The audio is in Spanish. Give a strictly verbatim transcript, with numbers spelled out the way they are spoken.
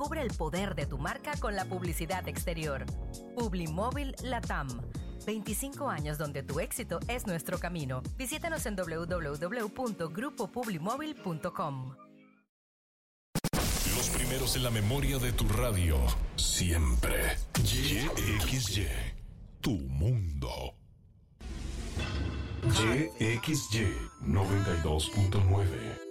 Descubre el poder de tu marca con la publicidad exterior. Publimóvil Latam. veinticinco años donde tu éxito es nuestro camino. Visítanos en doble u doble u doble u punto grupo publimóvil punto com. Los primeros en la memoria de tu radio. Siempre. Y X Y. Tu mundo. Y X Y noventa y dos punto nueve.